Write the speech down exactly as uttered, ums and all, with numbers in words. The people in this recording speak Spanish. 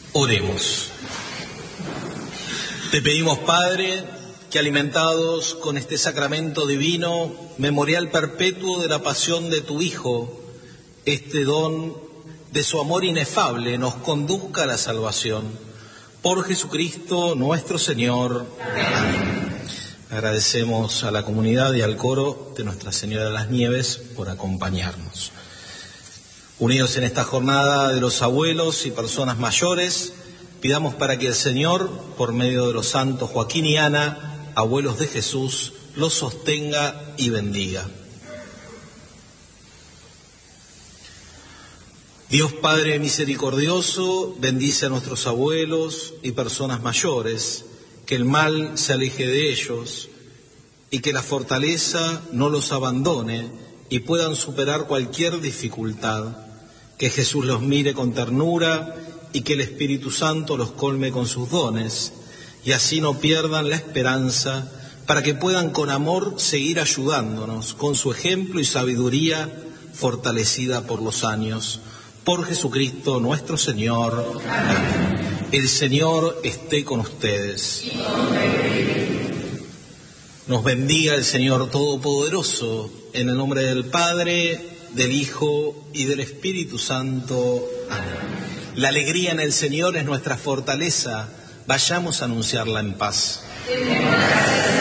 Oremos. Te pedimos, Padre, que alimentados con este sacramento divino, memorial perpetuo de la pasión de tu Hijo, este don de su amor inefable nos conduzca a la salvación. Por Jesucristo nuestro Señor. Amén. Agradecemos a la comunidad y al coro de Nuestra Señora de las Nieves por acompañarnos. Unidos en esta jornada de los abuelos y personas mayores, pidamos para que el Señor, por medio de los santos Joaquín y Ana, abuelos de Jesús, los sostenga y bendiga. Dios Padre misericordioso, bendice a nuestros abuelos y personas mayores, que el mal se aleje de ellos y que la fortaleza no los abandone y puedan superar cualquier dificultad. Que Jesús los mire con ternura y que el Espíritu Santo los colme con sus dones, y así no pierdan la esperanza, para que puedan con amor seguir ayudándonos, con su ejemplo y sabiduría fortalecida por los años. Por Jesucristo nuestro Señor. Amén. El Señor esté con ustedes. Nos bendiga el Señor Todopoderoso, en el nombre del Padre, del Hijo y del Espíritu Santo. Amén. La alegría en el Señor es nuestra fortaleza. Vayamos a anunciarla en paz.